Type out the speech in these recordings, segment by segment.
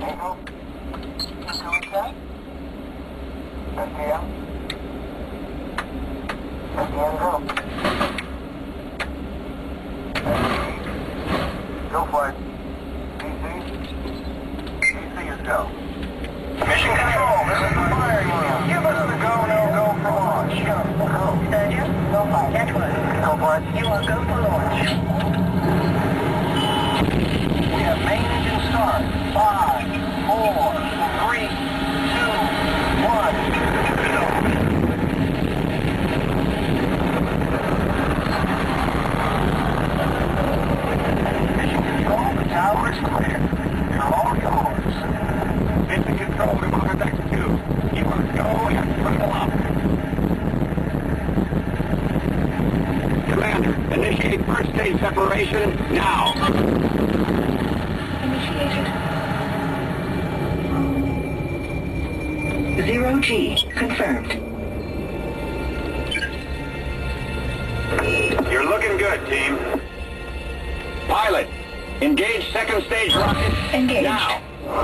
Eagle. Eagle inside. SPM. SPM go. Go for it. DC is go. Mission control, this is the firing room. Give us the go, no go for launch. Go. Sturgeon, go fire. Network. Go for it. You are go for launch. We have main engine start. 5, 4, 3, 2, 1. Mission control, the tower is clear. You're all yours. Mission control, we want back to 2. You want to go and throttle up. Commander, initiate first stage separation now. Initiated. 0G confirmed. You're looking good, team. Pilot, engage second stage rocket. Engaged. Now.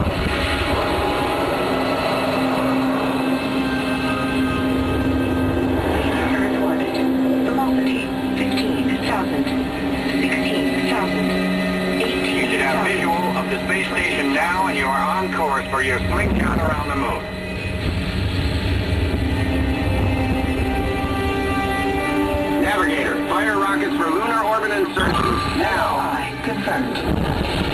Earth orbit. Velocity 15,000. 16,000. You should have 18,000. visual of the space station now, and you are on course for your slingshot around the moon. Navigator, fire rockets for lunar orbit insertion now. Confirmed.